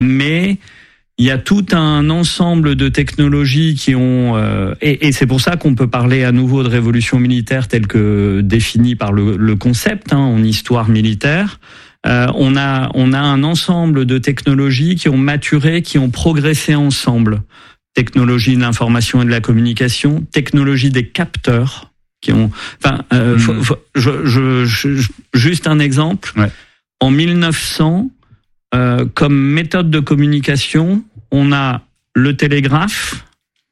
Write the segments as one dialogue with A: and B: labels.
A: mais il y a tout un ensemble de technologies qui ont et c'est pour ça qu'on peut parler à nouveau de révolution militaire telle que définie par le concept en histoire militaire. On a un ensemble de technologies qui ont maturé, qui ont progressé ensemble. Technologie de l'information et de la communication, technologie des capteurs qui ont. Juste un exemple. Ouais. En 1900, comme méthode de communication, on a le télégraphe,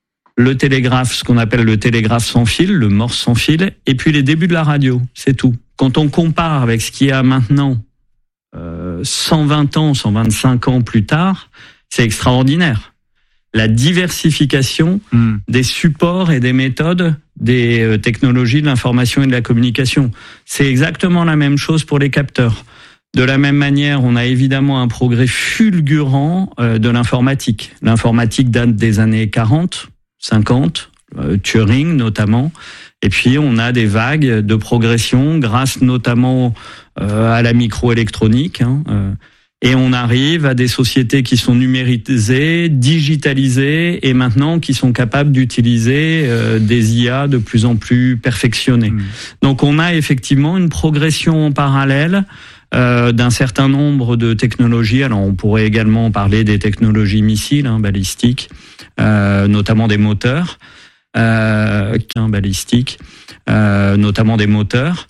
A: ce qu'on appelle le télégraphe sans fil, le morse sans fil, et puis les débuts de la radio, c'est tout. Quand on compare avec ce qu'il y a maintenant, 120 ans, 125 ans plus tard, c'est extraordinaire. La diversification des supports et des méthodes des technologies de l'information et de la communication. C'est exactement la même chose pour les capteurs. De la même manière, on a évidemment un progrès fulgurant de l'informatique. L'informatique date des années 40, 50, Turing notamment. Et puis, on a des vagues de progression grâce notamment à la microélectronique. Et on arrive à des sociétés qui sont numérisées, digitalisées et maintenant qui sont capables d'utiliser des IA de plus en plus perfectionnées. Donc, on a effectivement une progression en parallèle d'un certain nombre de technologies. Alors, on pourrait également parler des technologies missiles, balistiques, notamment des moteurs, balistiques, notamment des moteurs,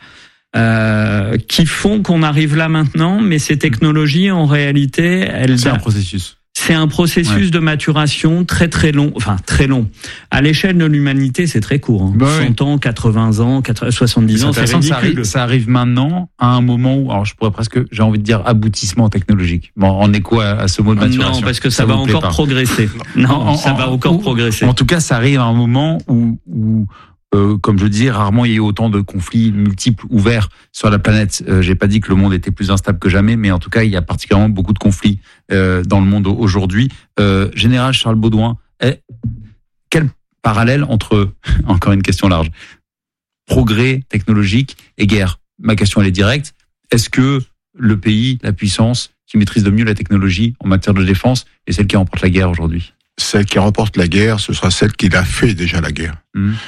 A: qui font qu'on arrive là maintenant. Mais ces technologies, en réalité,
B: c'est un processus.
A: C'est un processus de maturation très long. Enfin, très long. À l'échelle de l'humanité, c'est très court. 100 ans, 80 ans, 70 ans, c'est ridicule.
B: Ça arrive maintenant à un moment où, alors je pourrais presque, j'ai envie de dire, aboutissement technologique. Bon, on est quoi à ce mot de maturation?
A: Non, parce que ça va encore progresser. Non, ça va encore progresser.
B: En tout cas, ça arrive à un moment où comme je dis, rarement il y a eu autant de conflits multiples ouverts sur la planète. J'ai pas dit que le monde était plus instable que jamais, mais en tout cas, il y a particulièrement beaucoup de conflits dans le monde aujourd'hui. Général Charles Baudouin, quel parallèle entre, encore une question large, progrès technologique et guerre? Ma question, elle est directe. Est-ce que le pays, la puissance qui maîtrise le mieux la technologie en matière de défense est celle qui remporte la guerre aujourd'hui?
C: Celle qui remporte la guerre, ce sera celle qui a fait déjà la guerre.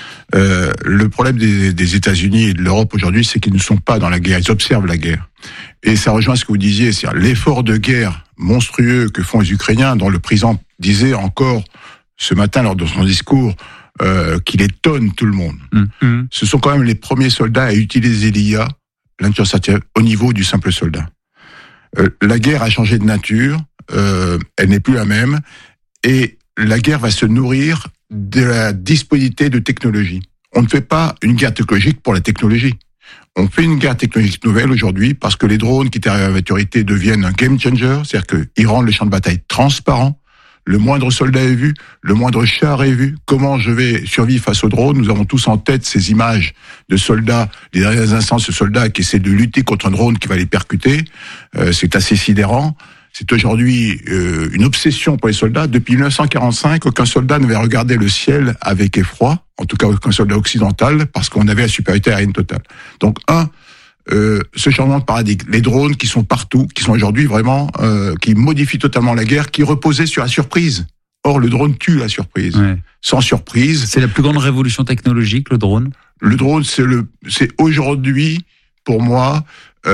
C: Le problème des États-Unis et de l'Europe aujourd'hui, c'est qu'ils ne sont pas dans la guerre, ils observent la guerre. Et ça rejoint ce que vous disiez, c'est l'effort de guerre monstrueux que font les Ukrainiens, dont le président disait encore ce matin lors de son discours qu'il étonne tout le monde. Ce sont quand même les premiers soldats à utiliser l'IA, l'intelligence artificielle, au niveau du simple soldat. La guerre a changé de nature, elle n'est plus la même, et la guerre va se nourrir de la disponibilité de technologie. On ne fait pas une guerre technologique pour la technologie. On fait une guerre technologique nouvelle aujourd'hui parce que les drones qui étaient arrivés à maturité deviennent un game changer, c'est-à-dire qu'ils rendent le champ de bataille transparent. Le moindre soldat est vu, le moindre char est vu. Comment je vais survivre face aux drones? Nous avons tous en tête ces images de soldats, les derniers instants, ce soldat qui essaie de lutter contre un drone qui va les percuter. C'est assez sidérant. C'est aujourd'hui une obsession pour les soldats. Depuis 1945, aucun soldat n'avait regardé le ciel avec effroi, en tout cas aucun soldat occidental, parce qu'on avait la supériorité aérienne totale. Donc, ce changement de paradigme, les drones qui sont partout, qui sont aujourd'hui vraiment, qui modifient totalement la guerre, qui reposaient sur la surprise. Or, le drone tue la surprise. Ouais. Sans surprise.
B: C'est la plus grande révolution technologique, le drone?
C: Le drone, c'est aujourd'hui, pour moi,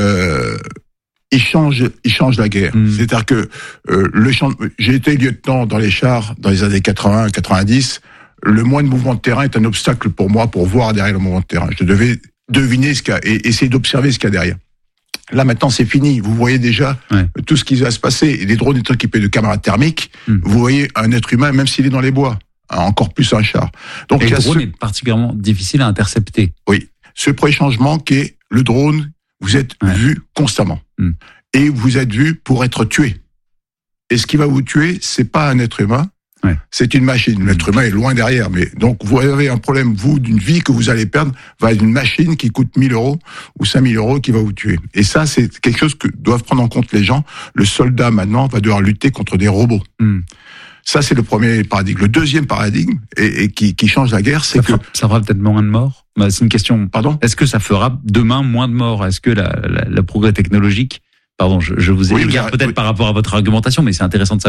C: il change la guerre. C'est-à-dire que j'ai été lieutenant dans les chars dans les années 80, 90. Le moindre mouvement de terrain est un obstacle pour moi pour voir derrière le mouvement de terrain. Je devais deviner ce qu'il y a et essayer d'observer ce qu'il y a derrière. Là, maintenant, c'est fini. Vous voyez déjà tout ce qui va se passer. Et les drones étant équipés de caméras thermiques, vous voyez un être humain, même s'il est dans les bois. Encore plus un char.
B: Donc, le drone est particulièrement difficile à intercepter.
C: Oui. Ce premier changement qui est le drone, vous êtes vu constamment. Et vous êtes vu pour être tué. Et ce qui va vous tuer, c'est pas un être humain, c'est une machine. L'être humain est loin derrière. Mais donc, vous avez un problème, vous, d'une vie que vous allez perdre, va être une machine qui coûte 1 000 € ou 5 000 € qui va vous tuer. Et ça, c'est quelque chose que doivent prendre en compte les gens. Le soldat, maintenant, va devoir lutter contre des robots. Ça, c'est le premier paradigme. Le deuxième paradigme, et qui change la guerre, c'est
B: ça fera peut-être moins de morts. C'est une question.
C: Pardon?
B: Est-ce que ça fera demain moins de morts? Est-ce que le progrès technologique, pardon, je vous égare peut-être par rapport à votre argumentation, mais c'est intéressant de savoir.